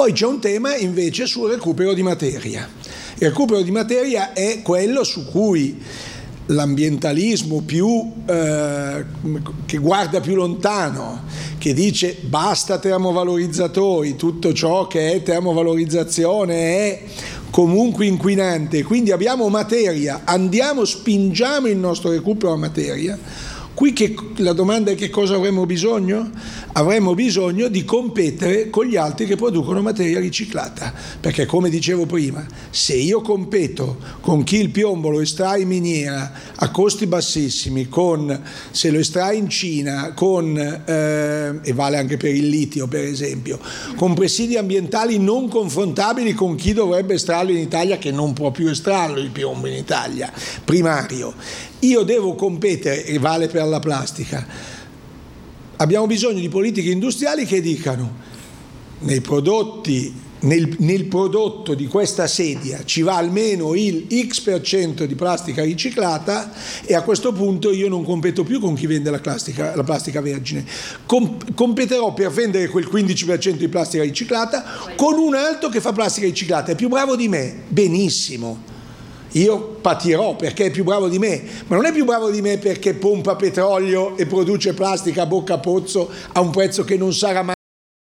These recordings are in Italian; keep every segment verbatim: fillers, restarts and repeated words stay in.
Poi c'è un tema invece sul recupero di materia. Il recupero di materia è quello su cui l'ambientalismo più eh, che guarda più lontano, che dice basta termovalorizzatori, tutto ciò che è termovalorizzazione è comunque inquinante, quindi abbiamo materia, andiamo, spingiamo il nostro recupero a materia. Qui che, la domanda è: che cosa avremmo bisogno? Avremmo bisogno di competere con gli altri che producono materia riciclata, perché come dicevo prima, se io competo con chi il piombo lo estrae in miniera a costi bassissimi, con se lo estrae in Cina, con eh, e vale anche per il litio per esempio, con presidi ambientali non confrontabili con chi dovrebbe estrarlo in Italia, che non può più estrarlo il piombo in Italia, primario, io devo competere, e vale per la plastica. Abbiamo bisogno di politiche industriali che dicano: nei prodotti, nel, nel prodotto di questa sedia ci va almeno il X per cento di plastica riciclata, e a questo punto io non competo più con chi vende la plastica, la plastica vergine, Com- competerò per vendere quel quindici per cento di plastica riciclata con un altro che fa plastica riciclata. È più bravo di me? Benissimo. Io patirò perché è più bravo di me, ma non è più bravo di me perché pompa petrolio e produce plastica a bocca a pozzo a un prezzo che non sarà mai.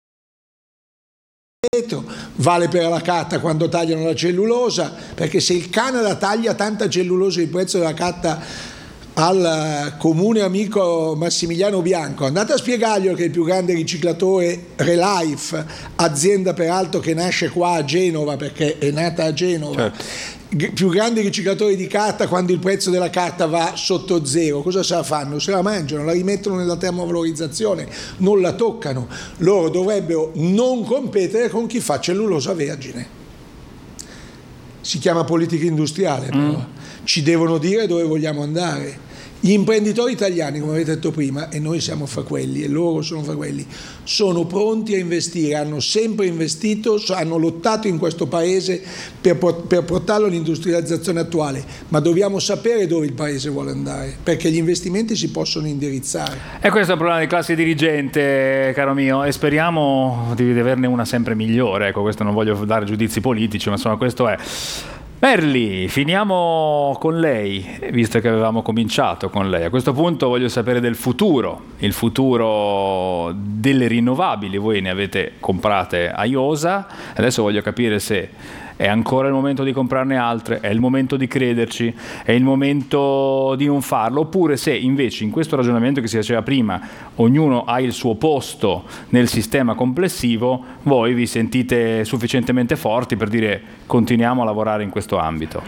Vale per la carta quando tagliano la cellulosa, perché se il Canada taglia tanta cellulosa, il prezzo della carta al comune amico Massimiliano Bianco, andate a spiegargli che è il più grande riciclatore Relife, azienda peraltro che nasce qua a Genova, perché è nata a Genova, certo. Più grandi riciclatori di carta, quando il prezzo della carta va sotto zero, cosa se la fanno? Se la mangiano, la rimettono nella termovalorizzazione, non la toccano. Loro dovrebbero non competere con chi fa cellulosa vergine. Si chiama politica industriale, però. Mm. Ci devono dire dove vogliamo andare. Gli imprenditori italiani, come avete detto prima, e noi siamo fra quelli, e loro sono fra quelli, sono pronti a investire, hanno sempre investito, hanno lottato in questo paese per, per portarlo all'industrializzazione attuale, ma dobbiamo sapere dove il paese vuole andare, perché gli investimenti si possono indirizzare. E questo è un problema di classe dirigente, caro mio, e speriamo di averne una sempre migliore. Ecco, questo non voglio dare giudizi politici, ma insomma questo è. Merli, finiamo con lei, visto che avevamo cominciato con lei. A questo punto voglio sapere del futuro, il futuro delle rinnovabili. Voi ne avete comprate a Iosa, adesso voglio capire se è ancora il momento di comprarne altre, è il momento di crederci, è il momento di non farlo, oppure se invece in questo ragionamento che si faceva prima ognuno ha il suo posto nel sistema complessivo, voi vi sentite sufficientemente forti per dire continuiamo a lavorare in questo ambito.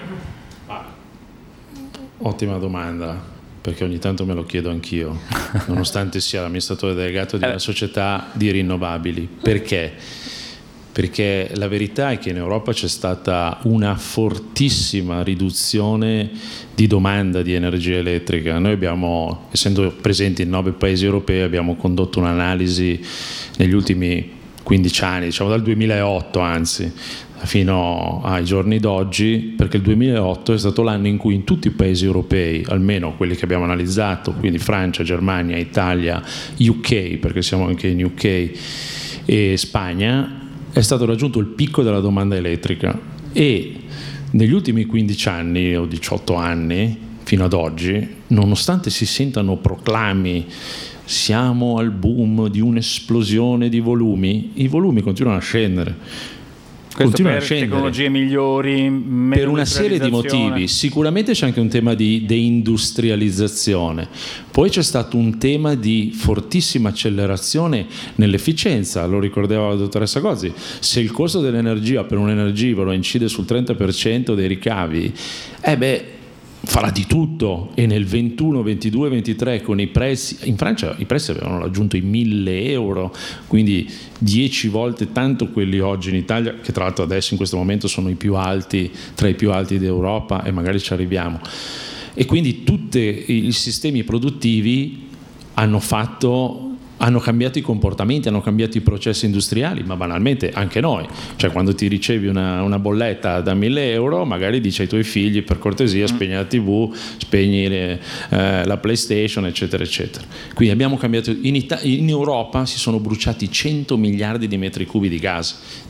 Ottima domanda, perché ogni tanto me lo chiedo anch'io, nonostante sia l'amministratore delegato di una società di rinnovabili. Perché? Perché la verità è che in Europa c'è stata una fortissima riduzione di domanda di energia elettrica. Noi abbiamo, essendo presenti in nove paesi europei, abbiamo condotto un'analisi negli ultimi quindici anni, diciamo dal duemilaotto anzi, fino ai giorni d'oggi, perché il duemilaotto è stato l'anno in cui in tutti i paesi europei, almeno quelli che abbiamo analizzato, quindi Francia, Germania, Italia, U K, perché siamo anche in U K, e Spagna, è stato raggiunto il picco della domanda elettrica, e negli ultimi quindici anni o diciotto anni fino ad oggi, nonostante si sentano proclami siamo al boom di un'esplosione di volumi, i volumi continuano a scendere. Questo per tecnologie migliori, per una serie di motivi. Sicuramente c'è anche un tema di deindustrializzazione, poi c'è stato un tema di fortissima accelerazione nell'efficienza, lo ricordava la dottoressa Gozzi, se il costo dell'energia per un energivoro incide sul trenta per cento dei ricavi, eh beh, farà di tutto. E nel ventuno, ventidue, ventitré con i prezzi, in Francia i prezzi avevano raggiunto i mille euro, quindi dieci volte tanto quelli oggi in Italia, che tra l'altro adesso in questo momento sono i più alti, tra i più alti d'Europa, e magari ci arriviamo. E quindi tutti i sistemi produttivi hanno fatto hanno cambiato i comportamenti, hanno cambiato i processi industriali, ma banalmente anche noi, cioè quando ti ricevi una, una bolletta da mille euro, magari dici ai tuoi figli per cortesia spegni la tivù, spegni le, eh, la PlayStation, eccetera eccetera. Quindi abbiamo cambiato. In, Ita- in Europa si sono bruciati cento miliardi di metri cubi di gas,